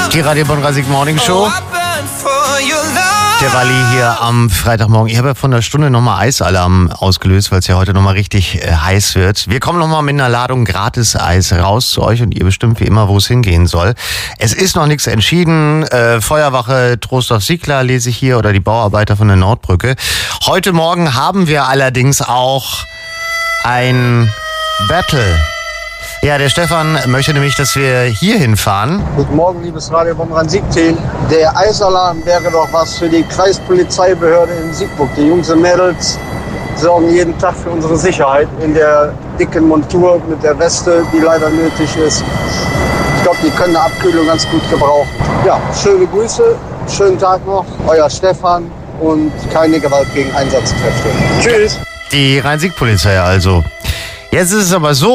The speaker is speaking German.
Die Radio Bonn-Rasig Morning Show. Der Walli hier am Freitagmorgen. Ich habe ja von der Stunde nochmal Eisalarm ausgelöst, weil es ja heute nochmal richtig heiß wird. Wir kommen nochmal mit einer Ladung gratis Eis raus zu euch und ihr bestimmt wie immer, wo es hingehen soll. Es ist noch nichts entschieden. Feuerwache Trostorf-Siegler lese ich hier oder die Bauarbeiter von der Nordbrücke. Heute Morgen haben wir allerdings auch ein Battle. Ja, der Stefan möchte nämlich, dass wir hier hinfahren. Guten Morgen, liebes Radio Bonn-Sieg-Team. Der Eisalarm wäre doch was für die Kreispolizeibehörde in Siegburg. Die Jungs und Mädels sorgen jeden Tag für unsere Sicherheit in der dicken Montur mit der Weste, die leider nötig ist. Ich glaube, die können eine Abkühlung ganz gut gebrauchen. Ja, schöne Grüße, schönen Tag noch. Euer Stefan und keine Gewalt gegen Einsatzkräfte. Tschüss. Die Rhein-Sieg-Polizei also. Jetzt ist es aber so.